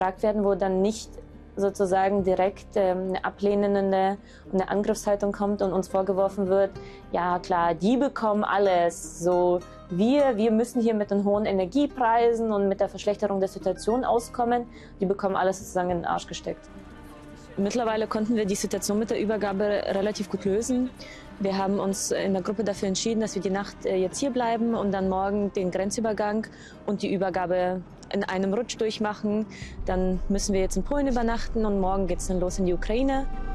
gefragt werden, wo dann nicht sozusagen direkt eine ablehnende eine Angriffshaltung kommt und uns vorgeworfen wird, ja klar, die bekommen alles, so wir müssen hier mit den hohen Energiepreisen und mit der Verschlechterung der Situation auskommen, die bekommen alles sozusagen in den Arsch gesteckt. Mittlerweile konnten wir die Situation mit der Übergabe relativ gut lösen. Wir haben uns in der Gruppe dafür entschieden, dass wir die Nacht jetzt hier bleiben und dann morgen den Grenzübergang und die Übergabe in einem Rutsch durchmachen. Dann müssen wir jetzt in Polen übernachten und morgen geht es dann los in die Ukraine.